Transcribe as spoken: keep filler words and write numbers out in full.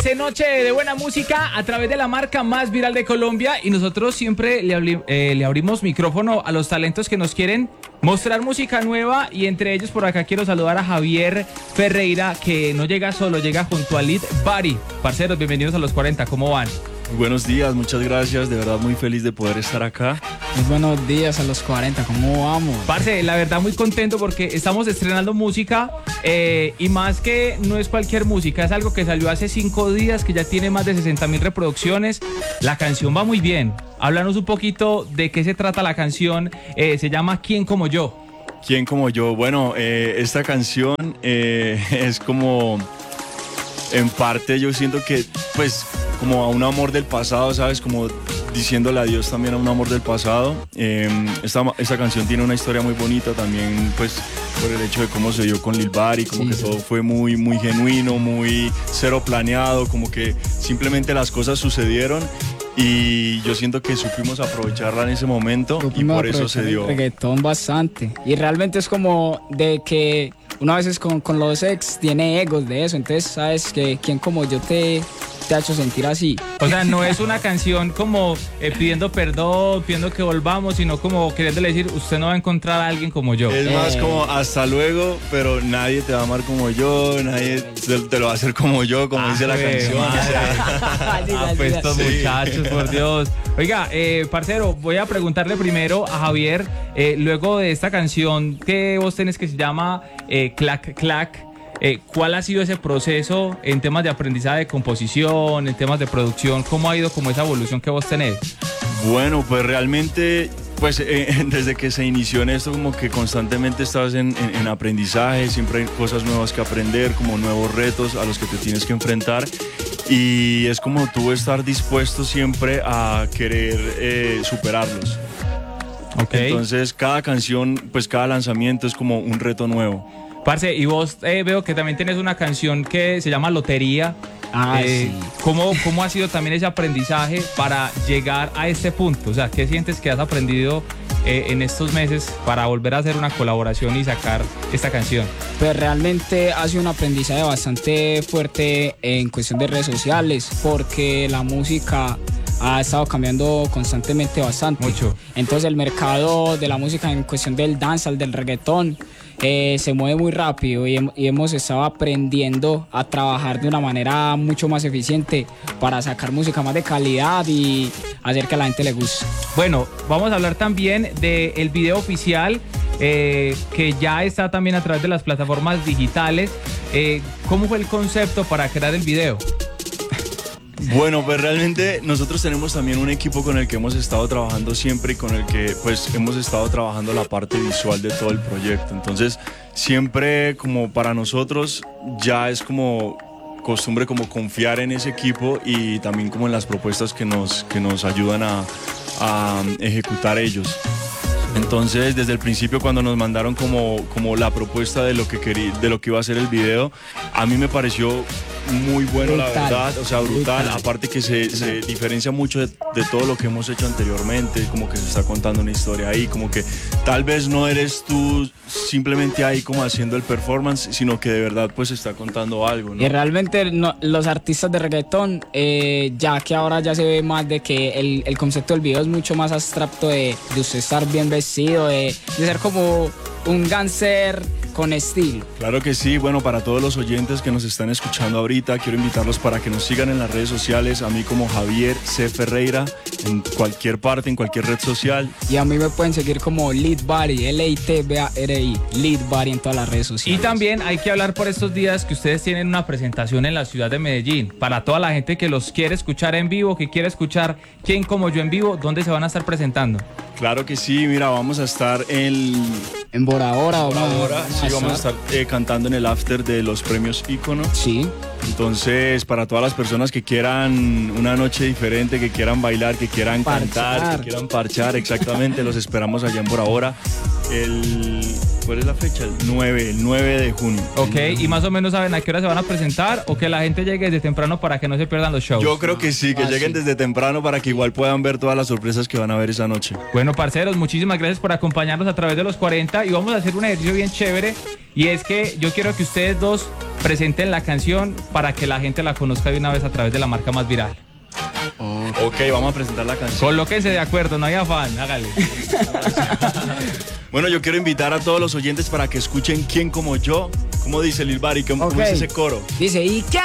Parce, noche de buena música a través de la marca más viral de Colombia, y nosotros siempre le, abri- eh, le abrimos micrófono a los talentos que nos quieren mostrar música nueva, y entre ellos por acá quiero saludar a Javier Ferreira, que no llega solo, llega junto a Lead Body. Parceros, bienvenidos a Los cuarenta, ¿cómo van? Muy buenos días, muchas gracias, de verdad muy feliz de poder estar acá. Muy buenos días a Los cuarenta, ¿cómo vamos? Parce, la verdad muy contento porque estamos estrenando música, eh, y más que no es cualquier música, es algo que salió hace cinco días, que ya tiene más de sesenta mil reproducciones. La canción va muy bien. Háblanos un poquito de qué se trata la canción. Eh, se llama ¿Quién como yo? ¿Quién como yo? Bueno, eh, esta canción eh, es como, en parte yo siento que, pues, como a un amor del pasado, ¿sabes? Como diciéndole adiós también a un amor del pasado. Eh, esta, esta canción tiene una historia muy bonita también, pues, por el hecho de cómo se dio con Lil Bari, como sí, que sí. Todo fue muy, muy genuino, muy cero planeado, como que simplemente las cosas sucedieron y yo siento que supimos aprovecharla en ese momento y por eso se dio. El reggaetón bastante. Y realmente es como de que uno a veces con, con los ex tiene egos de eso, entonces sabes que quien como yo te... te ha hecho sentir así. O sea, no es una canción como eh, pidiendo perdón, pidiendo que volvamos, sino como queriéndole decir, usted no va a encontrar a alguien como yo. Es eh. más como hasta luego, pero nadie te va a amar como yo, nadie te, te lo va a hacer como yo, como ah, dice la canción. Ah, pues estos sí. Muchachos, por Dios. Oiga, eh, parcero, voy a preguntarle primero a Javier, eh, luego de esta canción que vos tenés que se llama eh, Clac Clac, Eh, ¿cuál ha sido ese proceso en temas de aprendizaje de composición, en temas de producción? ¿Cómo ha ido como esa evolución que vos tenés? Bueno, pues realmente, pues eh, desde que se inició en esto, como que constantemente estás en, en, en aprendizaje, siempre hay cosas nuevas que aprender, como nuevos retos a los que te tienes que enfrentar, y es como tú estar dispuesto siempre a querer eh, superarlos. Okay. Entonces cada canción, pues cada lanzamiento es como un reto nuevo. Parce, y vos eh, veo que también tienes una canción que se llama Lotería. Ah, eh, sí. ¿cómo, ¿Cómo ha sido también ese aprendizaje para llegar a este punto? O sea, ¿qué sientes que has aprendido eh, en estos meses para volver a hacer una colaboración y sacar esta canción? Pues realmente ha sido un aprendizaje bastante fuerte en cuestión de redes sociales, porque la música ha estado cambiando constantemente bastante. Mucho. Entonces el mercado de la música en cuestión del dancehall, del reggaetón, eh, se mueve muy rápido y, y hemos estado aprendiendo a trabajar de una manera mucho más eficiente para sacar música más de calidad y hacer que a la gente le guste. Bueno, vamos a hablar también del video oficial, eh, que ya está también a través de las plataformas digitales. Eh, ¿Cómo fue el concepto para crear el video? Bueno, pues realmente nosotros tenemos también un equipo con el que hemos estado trabajando siempre y con el que pues hemos estado trabajando la parte visual de todo el proyecto. Entonces siempre como para nosotros ya es como costumbre como confiar en ese equipo y también como en las propuestas que nos, que nos ayudan a, a ejecutar ellos. Entonces, desde el principio cuando nos mandaron como, como la propuesta de lo que quería, de lo que iba a ser el video, a mí me pareció muy bueno, brutal, la verdad, o sea, brutal, brutal. Aparte que se, se diferencia mucho de, de todo lo que hemos hecho anteriormente, como que se está contando una historia ahí, como que tal vez no eres tú simplemente ahí como haciendo el performance, sino que de verdad pues está contando algo, ¿no? Y realmente no, los artistas de reggaetón, eh, ya que ahora ya se ve más de que el, el concepto del video es mucho más abstracto de, de usted estar bien vestido, de, de ser como un gánster con estilo. Claro que sí, bueno, para todos los oyentes que nos están escuchando ahorita, quiero invitarlos para que nos sigan en las redes sociales, a mí como Javier C. Ferreira, en cualquier parte, en cualquier red social. Y a mí me pueden seguir como Lead Body, L I T B A R I, Lead Body en todas las redes sociales. Y también hay que hablar por estos días que ustedes tienen una presentación en la ciudad de Medellín. Para toda la gente que los quiere escuchar en vivo, que quiere escuchar Quién como yo en vivo, ¿dónde se van a estar presentando? Claro que sí, mira, vamos a estar en... En Bora Bora. Bora Bora, sí, vamos a estar eh, cantando en el after de los premios Ícono. Sí. Entonces, para todas las personas que quieran una noche diferente, que quieran bailar, que quieran parchar. cantar, que quieran parchar, exactamente, los esperamos allá en Bora Bora el ¿cuál es la fecha? El nueve, el nueve de junio. Ok, y más o menos saben a qué hora se van a presentar o que la gente llegue desde temprano para que no se pierdan los shows. Yo creo que sí, que Ah, lleguen sí. desde temprano para que igual puedan ver todas las sorpresas que van a ver esa noche. Bueno, parceros, muchísimas gracias por acompañarnos a través de los cuarenta y vamos a hacer un ejercicio bien chévere y es que yo quiero que ustedes dos presenten la canción para que la gente la conozca de una vez a través de la marca más viral. Ok, vamos a presentar la canción. Colóquense de acuerdo, no hay afán, hágale. Bueno, yo quiero invitar a todos los oyentes para que escuchen Quién como yo. ¿Cómo dice Lil Bari? ¿Cómo, Ok. cómo es ese coro? Dice, ¿y quién